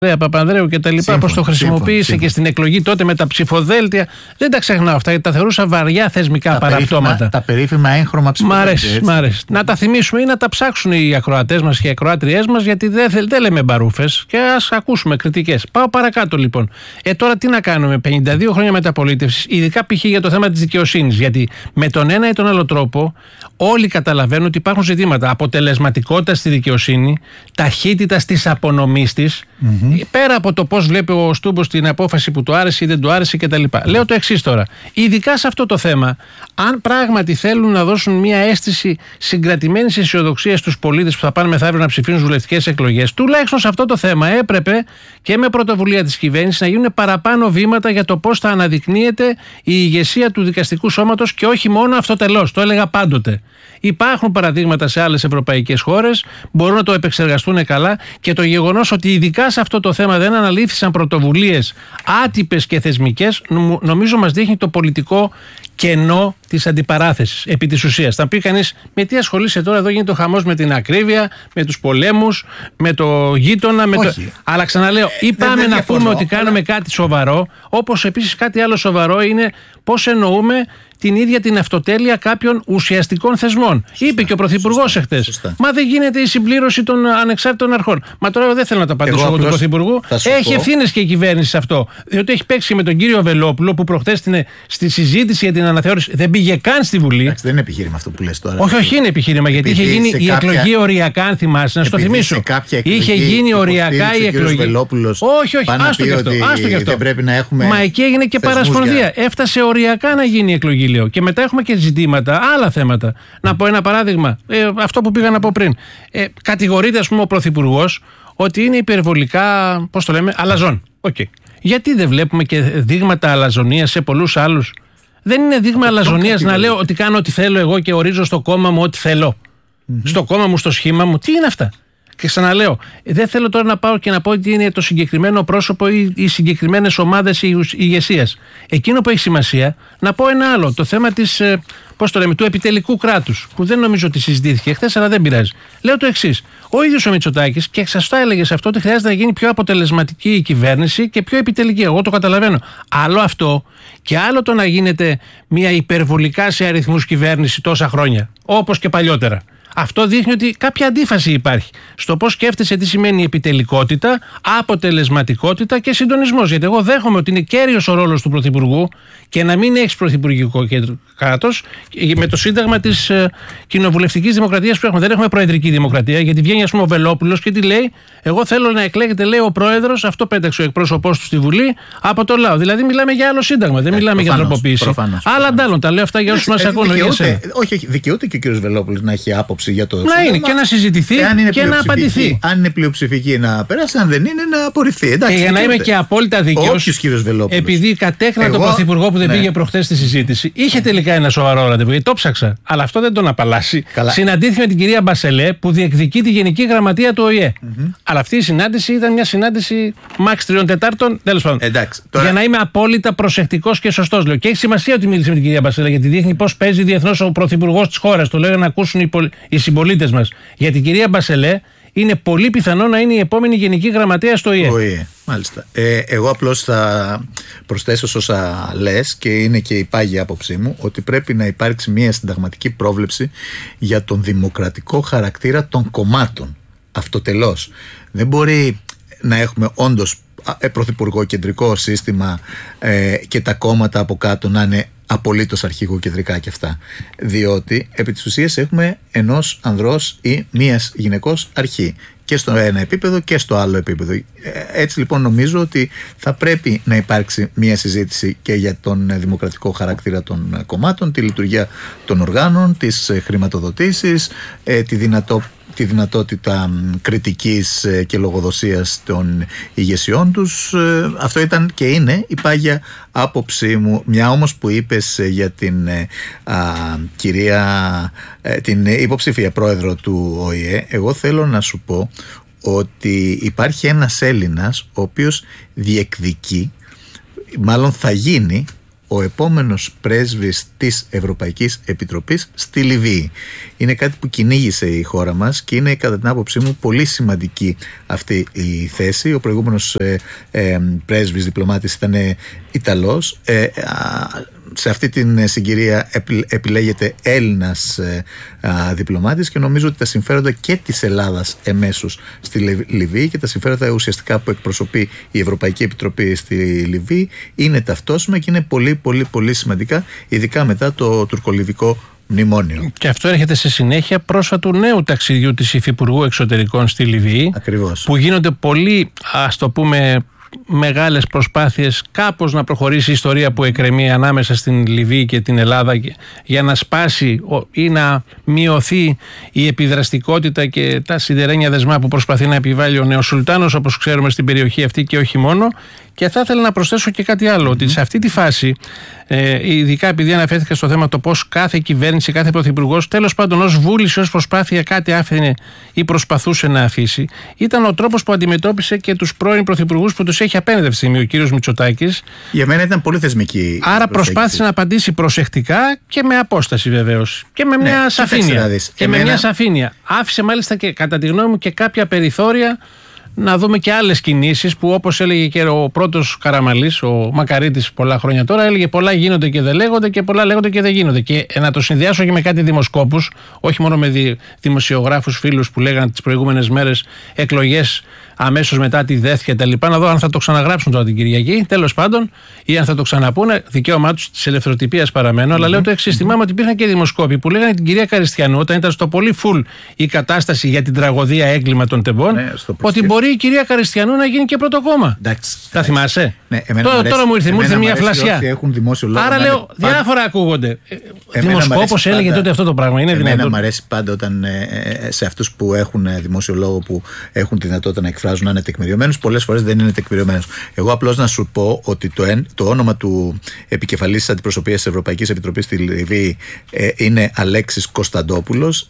Παπανδρέου και τα λοιπά, πώς το χρησιμοποίησε και στην εκλογή τότε με τα ψηφοδέλτια. Δεν τα ξεχνάω αυτά, γιατί τα θεωρούσα βαριά θεσμικά παραπτώματα. Τα περίφημα έγχρωμα ψηφοδέλτια. Μ' αρέσει. Να τα θυμίσουμε ή να τα ψάξουν οι ακροατές μας και οι ακροάτριές μας, γιατί δεν λέμε μπαρούφες και ας ακούσουμε κριτικές. Πάω παρακάτω λοιπόν. Τώρα τι να κάνουμε, 52 χρόνια μεταπολίτευσης, ειδικά π.χ. για το θέμα της δικαιοσύνης. Γιατί με τον ένα ή τον άλλο τρόπο όλοι καταλαβαίνουν ότι υπάρχουν ζητήματα. Αποτελεσματικότητα στη δικαιοσύνη, ταχύτητα στις απονομής της. Πέρα από το πώς βλέπει ο Στούμπος την απόφαση που του άρεσε ή δεν του άρεσε κτλ. Λέω το εξής τώρα. Ειδικά σε αυτό το θέμα, αν πράγματι θέλουν να δώσουν μια αίσθηση συγκρατημένης αισιοδοξίας στους πολίτες που θα πάνε μεθαύριο να ψηφίσουν στις βουλευτικές εκλογές, τουλάχιστον σε αυτό το θέμα έπρεπε και με πρωτοβουλία της κυβέρνησης να γίνουν παραπάνω βήματα για το πώς θα αναδεικνύεται η ηγεσία του δικαστικού σώματος και όχι μόνο αυτοτελώς. Το έλεγα πάντοτε. Υπάρχουν παραδείγματα σε άλλες ευρωπαϊκές χώρες, μπορούν να το επεξεργαστούν καλά και το γεγονός ότι ειδικά σε αυτό το θέμα δεν αναλήφθησαν πρωτοβουλίες άτυπες και θεσμικές, νομίζω μας δείχνει το πολιτικό κενό της αντιπαράθεσης επί της ουσίας. Θα πει κανείς, με τι ασχολείσαι τώρα, εδώ γίνεται ο χαμός με την ακρίβεια, με τους πολέμους, με το γείτονα. Αλλά ξαναλέω, ή πάμε να πούμε ότι κάνουμε κάτι σοβαρό, όπως επίσης κάτι άλλο σοβαρό είναι πώς εννοούμε την ίδια την αυτοτέλεια κάποιων ουσιαστικών θεσμών. Σωστά. Είπε και ο Πρωθυπουργός εχθές. Μα δεν γίνεται η συμπλήρωση των ανεξάρτητων αρχών. Μα τώρα δεν θέλω να τα απαντήσω εγώ του Πρωθυπουργού. Έχει ευθύνες και η κυβέρνηση σε αυτό. Διότι έχει παίξει με τον κύριο Βελόπουλο που προχθές στη συζήτηση για την αναθεώρηση δεν πήγε καν στη Βουλή. Εντάξει, δεν είναι επιχείρημα αυτό που λες τώρα. Όχι, είναι επιχείρημα. Γιατί είχε γίνει η εκλογή οριακά, αν θυμάσαι, να σου το θυμίσω. Είχε γίνει οριακά η εκλογή. Όχι, άστο και αυτό. Μα εκεί έγινε και παρασπονδία. Έφτασε οριακά να γίνει η εκλογή. Και μετά έχουμε και ζητήματα, άλλα θέματα. Να πω ένα παράδειγμα, αυτό που πήγα να πω πριν. Κατηγορείται, ας πούμε, ο Πρωθυπουργός ότι είναι υπερβολικά, πώς το λέμε, αλαζόν. Okay. Γιατί δεν βλέπουμε και δείγματα αλαζονίας σε πολλούς άλλους? Δεν είναι δείγμα αλαζονίας να λέω ότι κάνω ό,τι θέλω εγώ και ορίζω στο κόμμα μου ό,τι θέλω. Στο κόμμα μου, στο σχήμα μου. Τι είναι αυτά? Και ξαναλέω, δεν θέλω τώρα να πάω και να πω ότι είναι το συγκεκριμένο πρόσωπο ή οι συγκεκριμένες ομάδες ηγεσίας. Εκείνο που έχει σημασία, να πω ένα άλλο, το θέμα της, του επιτελικού κράτους, που δεν νομίζω ότι συζητήθηκε χθες, αλλά δεν πειράζει. Λέω το εξής. Ο ίδιος ο Μητσοτάκης, και σωστά έλεγε σε αυτό, ότι χρειάζεται να γίνει πιο αποτελεσματική η κυβέρνηση και πιο επιτελική. Εγώ το καταλαβαίνω. Άλλο αυτό και άλλο το να γίνεται μια υπερβολικά σε αριθμούς κυβέρνηση τόσα χρόνια, όπως και παλιότερα. Αυτό δείχνει ότι κάποια αντίφαση υπάρχει στο πώς σκέφτεσαι τι σημαίνει επιτελικότητα, αποτελεσματικότητα και συντονισμός. Γιατί εγώ δέχομαι ότι είναι κέριος ο ρόλος του Πρωθυπουργού και να μην έχεις πρωθυπουργικό κράτος με το σύνταγμα της κοινοβουλευτικής δημοκρατίας που έχουμε. Δεν έχουμε προεδρική δημοκρατία, γιατί βγαίνει, ας πούμε, ο Βελόπουλος και τι λέει? Εγώ θέλω να εκλέγεται, λέει, ο πρόεδρος, αυτό πέταξε ο εκπρόσωπός του στη Βουλή, από το λαό. Δηλαδή μιλάμε για άλλο σύνταγμα, δεν μιλάμε για τροποποίηση. Αλλά αντάλλον, τα λέω αυτά για όσους μας ακούνε. Όχι, δικαιούται και ο κ. Βελόπουλος να έχει άποψη για το σύνταγμα. Να είναι και να συζητηθεί και να απαντηθεί. Αν είναι πλειοψηφική να περάσει, αν δεν είναι να απορριφθεί. Και για να είμαι και απόλυτα δίκαιος, επειδή κατέκνα τον Πρωθυπουργό που δεν πήγε προχθές στη συζήτηση, είχε τελικά ένα σοβαρό ραντεβού, γιατί το ψάξα. Αλλά αυτό δεν τον απαλλάσσει. Συναντήθηκε με την κυρία Μπασελέ που διεκδικεί τη Γενική Γραμματεία του ΟΗΕ. Αλλά αυτή η συνάντηση ήταν μια συνάντηση max 3/4. Τέλος πάντων. Για να είμαι απόλυτα προσεκτικός και σωστός, λέω. Και έχει σημασία ότι μίλησε με την κυρία Μπασελέ, γιατί δείχνει πώς παίζει διεθνώς ο Πρωθυπουργός της χώρας. Το λέω για να ακούσουν οι συμπολίτες μας. Γιατί η κυρία Μπασελέ είναι πολύ πιθανό να είναι η επόμενη Γενική Γραμματέα στο ΟΗΕ. Μάλιστα. Εγώ απλώς θα προσθέσω σε όσα λες, και είναι και η πάγια άποψή μου, ότι πρέπει να υπάρξει μια συνταγματική πρόβλεψη για τον δημοκρατικό χαρακτήρα των κομμάτων. Αυτοτελώς. Δεν μπορεί να έχουμε όντως πρωθυπουργό κεντρικό σύστημα και τα κόμματα από κάτω να είναι απολύτως αρχηγοκεντρικά και αυτά. Διότι επί της ουσίας έχουμε ενός ανδρός ή μίας γυναικός αρχή. Και στο ένα επίπεδο και στο άλλο επίπεδο. Έτσι λοιπόν νομίζω ότι θα πρέπει να υπάρξει μια συζήτηση και για τον δημοκρατικό χαρακτήρα των κομμάτων, τη λειτουργία των οργάνων, τις χρηματοδοτήσεις, τη δυνατότητα κριτικής και λογοδοσίας των ηγεσιών τους. Αυτό ήταν και είναι η πάγια άποψή μου. Μια όμως που είπες για την κυρία, την υποψήφια πρόεδρο του ΟΗΕ, εγώ θέλω να σου πω ότι υπάρχει ένας Έλληνας ο οποίος διεκδικεί, μάλλον θα γίνει ο επόμενος πρέσβης της Ευρωπαϊκής Επιτροπής στη Λιβύη. Είναι κάτι που κυνήγησε η χώρα μας και είναι κατά την άποψή μου πολύ σημαντική αυτή η θέση. Ο προηγούμενος πρέσβης διπλωμάτης ήταν Ιταλός. Σε αυτή την συγκυρία επιλέγεται Έλληνας διπλωμάτης και νομίζω ότι τα συμφέροντα και της Ελλάδας εμέσως στη Λιβύη και τα συμφέροντα ουσιαστικά που εκπροσωπεί η Ευρωπαϊκή Επιτροπή στη Λιβύη είναι ταυτόσιμα και είναι πολύ πολύ πολύ σημαντικά, ειδικά μετά το τουρκολιβικό μνημόνιο. Και αυτό έρχεται σε συνέχεια πρόσφατου νέου ταξιδιού της Υφυπουργού Εξωτερικών στη Λιβύη. Ακριβώς. Που γίνονται πολύ, ας το πούμε, μεγάλες προσπάθειες κάπως να προχωρήσει η ιστορία που εκκρεμεί ανάμεσα στην Λιβύη και την Ελλάδα για να σπάσει ή να μειωθεί η επιδραστικότητα και τα σιδερένια δεσμά που προσπαθεί να επιβάλλει ο νέος Σουλτάνος, όπως ξέρουμε, στην περιοχή αυτή και όχι μόνο. Και θα ήθελα να προσθέσω και κάτι άλλο, ότι σε αυτή τη φάση, ειδικά επειδή αναφέρθηκα στο θέμα το πώς κάθε κυβέρνηση, κάθε πρωθυπουργός, τέλος πάντων ως βούληση, ως προσπάθεια κάτι άφηνε ή προσπαθούσε να αφήσει, ήταν ο τρόπος που αντιμετώπισε και τους πρώην πρωθυπουργούς που τους έχει απέναντι αυτή τη στιγμή ο κύριος Μητσοτάκης. Για μένα ήταν πολύ θεσμική. Άρα προσπάθησε να απαντήσει προσεκτικά και με απόσταση βεβαίως. Και με μια σαφήνεια. Και με μια σαφήνεια. Άφησε μάλιστα και κατά τη γνώμη μου και κάποια περιθώρια να δούμε και άλλες κινήσεις που, όπως έλεγε και ο πρώτος Καραμαλής, ο Μακαρίτης πολλά χρόνια τώρα, έλεγε πολλά γίνονται και δεν λέγονται και πολλά λέγονται και δεν γίνονται. Και να το συνδυάσω και με κάτι δημοσκόπους, όχι μόνο με δημοσιογράφους φίλους που λέγανε τις προηγούμενες μέρες εκλογές αμέσως μετά τη ΔΕΘ και τα λοιπά, να δω αν θα το ξαναγράψουν τώρα την Κυριακή, τέλος πάντων, ή αν θα το ξαναπούνε. Δικαίωμά τους της ελευθεροτυπίας παραμένω, αλλά λέω το εξής. Θυμάμαι ότι υπήρχαν και δημοσκόποι που λέγανε την κυρία Καριστιανού, όταν ήταν στο πολύ full η κατάσταση για την τραγωδία έγκλημα των τεμπών, ότι μπορεί η κυρία Καριστιανού να γίνει και πρώτο κόμμα. Τα θυμάσαι? Τώρα μου ήρθε μια φλασιά. Άρα λέω, διάφορα ακούγονται. Δημοσκόπος έλεγε τότε αυτό το πράγμα. Είναι δυνατόν? Εμένα μου αρέσει πάντα όταν σε αυτούς που έχουν δημόσιο λόγο, που έχουν τη δυνατότητα να εκφράζουν, να είναι τεκμηριωμένους, πολλές φορές δεν είναι τεκμηριωμένους. Εγώ απλώς να σου πω ότι το όνομα του επικεφαλής της αντιπροσωπείας της Ευρωπαϊκής Επιτροπής στη Λιβύη είναι Αλέξης Κωνσταντόπουλος.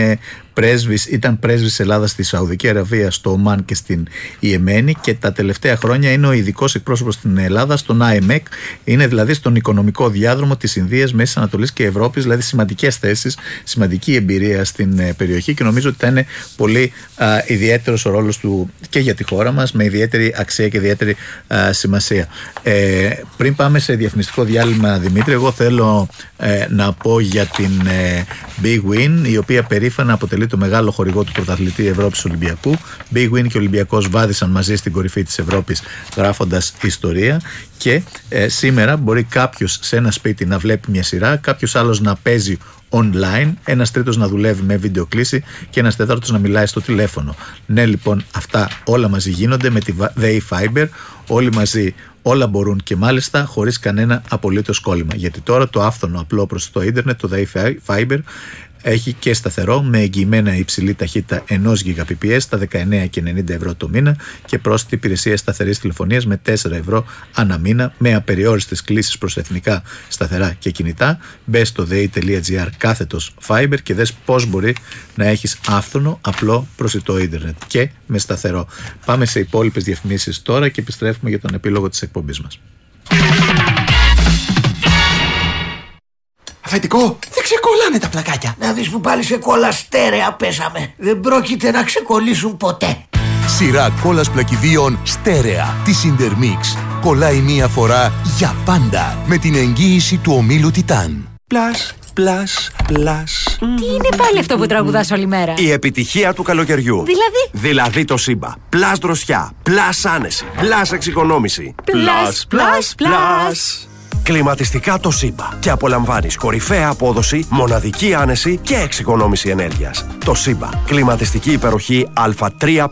Ήταν πρέσβης της Ελλάδας στη Σαουδική Αραβία, στο Ομάν και στην Ιεμένη, και τα τελευταία χρόνια είναι ο ειδικός εκπρόσωπος στην Ελλάδα στον ΑΕΜΕΚ. Είναι δηλαδή στον οικονομικό διάδρομο της Ινδίας, Μέσης Ανατολής και Ευρώπης, δηλαδή σημαντικές θέσεις, σημαντική εμπειρία στην περιοχή, και νομίζω ότι θα είναι πολύ ιδιαίτερος ο ρόλος του και για τη χώρα μας, με ιδιαίτερη αξία και ιδιαίτερη σημασία. Πριν πάμε σε διαφημιστικό διάλειμμα, Δημήτρη, εγώ θέλω να πω για την Big Win, η οποία περήφανα αποτελεί το μεγάλο χορηγό του πρωταθλητή Ευρώπης Ολυμπιακού. Big Win και ο Ολυμπιακός βάδισαν μαζί στην κορυφή της Ευρώπης, γράφοντας ιστορία. Και σήμερα μπορεί κάποιος σε ένα σπίτι να βλέπει μια σειρά, κάποιος άλλος να παίζει online, ένας τρίτος να δουλεύει με βιντεοκλήση και ένας τέταρτος να μιλάει στο τηλέφωνο. Ναι, λοιπόν, αυτά όλα μαζί γίνονται με τη ΔΕΗ Fiber. Όλοι μαζί όλα μπορούν, και μάλιστα χωρίς κανένα απολύτως κόλλημα. Γιατί τώρα το άφθονο απλό προς το ίντερνετ, το ΔΕΗ Fiber, έχει και σταθερό με εγγυημένα υψηλή ταχύτητα 1 Gbps στα 19,90 ευρώ το μήνα και πρόσθετη υπηρεσία σταθερής τηλεφωνίας με 4 ευρώ ανά μήνα, με απεριόριστες κλήσεις προς εθνικά σταθερά και κινητά. Μπες στο dei.gr/fiber και δες πώς μπορεί να έχεις άφθονο, απλό, προσιτό ίντερνετ και με σταθερό. Πάμε σε υπόλοιπες διαφημίσεις τώρα και επιστρέφουμε για τον επίλογο της εκπομπής μας. Αφεντικό, δεν ξεκολλάνε τα πλακάκια. Να δεις που πάλι σε κόλλα στέρεα πέσαμε. Δεν πρόκειται να ξεκολλήσουν ποτέ. Σειρά κόλλας πλακιδίων στέρεα της Intermix. Κολλάει μία φορά για πάντα με την εγγύηση του ομίλου Τιτάν. Πλας, πλας, πλας. Τι είναι πάλι αυτό που τραγουδάς όλη μέρα? Η επιτυχία του καλοκαιριού. Δηλαδή το Σύμπα. Πλας δροσιά, πλας άνεση, πλας εξοικονόμηση. Πλας, πλας, πλας. Κλιματιστικά το Σύμπα και απολαμβάνεις κορυφαία απόδοση, μοναδική άνεση και εξοικονόμηση ενέργειας. Το Σύμπα. Κλιματιστική υπεροχή Α3+.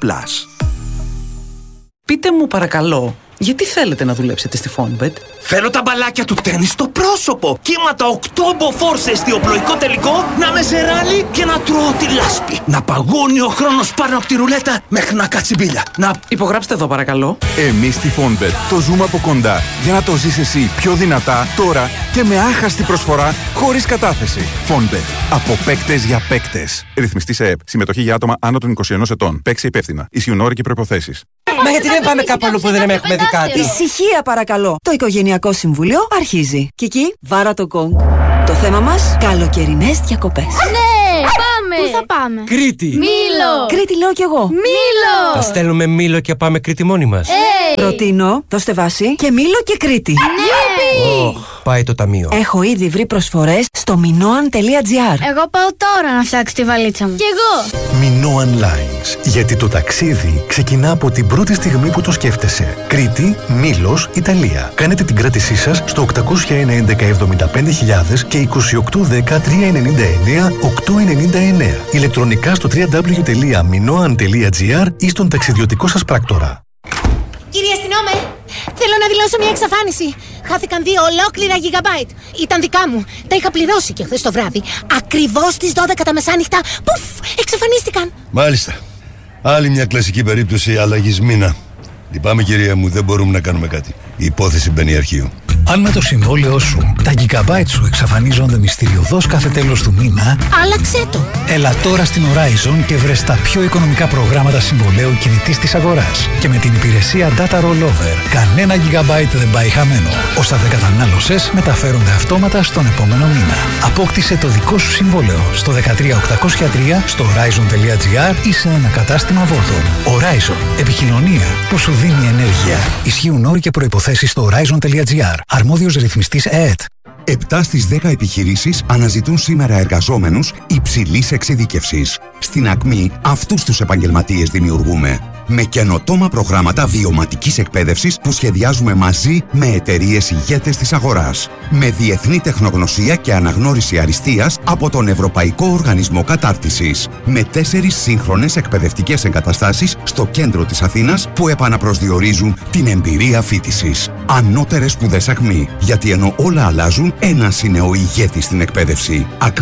Πείτε μου παρακαλώ, γιατί θέλετε να δουλέψετε στη Fonbet? Θέλω τα μπαλάκια του τένις στο πρόσωπο. Κύματα 8 μποφόρ σε εστιοπλοϊκό τελικό, να με σε ράλι και να τρώω τη λάσπη. Να παγώνει ο χρόνος πάνω από τη ρουλέτα μέχρι να κάτσει μπίλια. Υπογράψτε εδώ παρακαλώ. Εμείς στη Fonbet το ζούμε από κοντά για να το ζεις εσύ πιο δυνατά, τώρα και με άχαστη προσφορά, χωρίς κατάθεση. Fonbet. Από παίκτες για παίκτες. Ρυθμιστή σε ΕΠ. Συμμετοχή για άτομα άνω των 21 ετών. Παίξε υπεύθυνα. Ισιουν όροι και προϋποθέσεις. Μα γιατί δεν πάμε κάπου αλλού που δεν έχουμε δει κάτι. Ησυχία παρακαλώ. Το Οικογενειακό Συμβούλιο αρχίζει. Κική, βάρα το γκονγκ. Το θέμα μας, καλοκαιρινές διακοπές. Ναι, πάμε. Πού θα πάμε? Κρήτη. Μήλο. Κρήτη λέω κι εγώ. Μήλο. Θα στέλνουμε Μήλο και πάμε Κρήτη μόνοι μας. Προτείνω, δώστε βάση, και Μήλο και Κρήτη. Ναι. Πάει το ταμείο. Έχω ήδη βρει προσφορές στο minoan.gr. Εγώ πάω τώρα να φτιάξω τη βαλίτσα μου. Κι εγώ. Minoan Lines. Γιατί το ταξίδι ξεκινά από την πρώτη στιγμή που το σκέφτεσαι. Κρήτη, Μήλος, Ιταλία. Κάνετε την κράτησή σας στο 801-11-75.000 και 2810-399-899. Ηλεκτρονικά στο www.minoan.gr ή στον ταξιδιωτικό σας πράκτορα. Κύριε αστυνόμε, θέλω να δηλώσω μια εξαφάνιση. Χάθηκαν 2 ολόκληρα gigabyte. Ήταν δικά μου. Τα είχα πληρώσει και χθες το βράδυ. Ακριβώς στις 12 τα μεσάνυχτα. Πουφ! Εξαφανίστηκαν. Μάλιστα. Άλλη μια κλασική περίπτωση αλλαγής μήνα. Λυπάμαι, κυρία μου, δεν μπορούμε να κάνουμε κάτι. Η υπόθεση μπαίνει αρχείο. Αν με το συμβόλαιό σου τα gigabyte σου εξαφανίζονται μυστηριωδώς κάθε τέλος του μήνα, άλλαξέ το. Έλα τώρα στην Horizon και βρες τα πιο οικονομικά προγράμματα συμβολαίου κινητής της αγοράς. Και με την υπηρεσία Data Rollover, κανένα gigabyte δεν πάει χαμένο. Όσα δεν κατανάλωσες μεταφέρονται αυτόματα στον επόμενο μήνα. Απόκτησε το δικό σου συμβόλαιο στο 13803 στο Horizon.gr ή σε ένα κατάστημα Vodafone. Horizon. Επικοινωνία που σου δίνει ενέργεια. Ισχύουν όροι και προϋποθέσεις στο Horizon.gr. Αρμόδιος ρυθμιστής ΕΕΤ. 7 στις 10 επιχειρήσεις αναζητούν σήμερα εργαζόμενους υψηλής εξειδίκευσης. Στην Ακμή αυτούς τους επαγγελματίες δημιουργούμε. Με καινοτόμα προγράμματα βιωματικής εκπαίδευσης που σχεδιάζουμε μαζί με εταιρείες ηγέτες της αγοράς. Με διεθνή τεχνογνωσία και αναγνώριση αριστείας από τον Ευρωπαϊκό Οργανισμό Κατάρτισης. Με 4 σύγχρονες εκπαιδευτικές εγκαταστάσεις στο κέντρο της Αθήνας που επαναπροσδιορίζουν την εμπειρία φοιτησης. Ανώτερες σπουδές Ακμή. Γιατί ενώ όλα αλλάζουν, ένας είναι ο ηγέτης στην εκπαίδευση.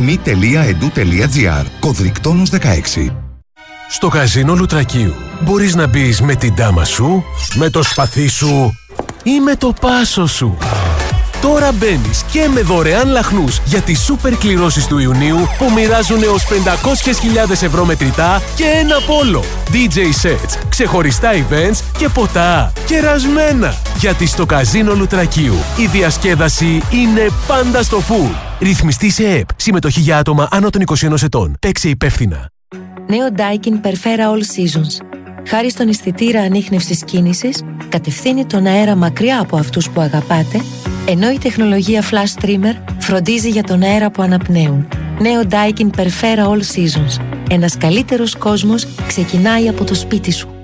acmi.edu.gr. Κωδρικτόνος 16. Στο καζίνο Λουτρακίου μπορείς να μπεις με την ντάμα σου, με το σπαθί σου ή με το πάσο σου. Τώρα μπαίνεις και με δωρεάν λαχνούς για τις σούπερ κληρώσεις του Ιουνίου που μοιράζουν έως 500.000 ευρώ μετρητά και ένα πόλο. DJ sets, ξεχωριστά events και ποτά. Κερασμένα! Γιατί στο καζίνο Λουτρακίου η διασκέδαση είναι πάντα στο full. Ρυθμιστή σε ΕΕΠ. Συμμετοχή για άτομα άνω των 21 ετών. Παίξε υπεύθυνα. Νέο Daikin Perfera All Seasons. Χάρη στον αισθητήρα ανίχνευσης κίνησης, κατευθύνει τον αέρα μακριά από αυτούς που αγαπάτε, ενώ η τεχνολογία Flash Trimmer φροντίζει για τον αέρα που αναπνέουν. Νέο Daikin Perfera All Seasons. Ένας καλύτερος κόσμος ξεκινάει από το σπίτι σου.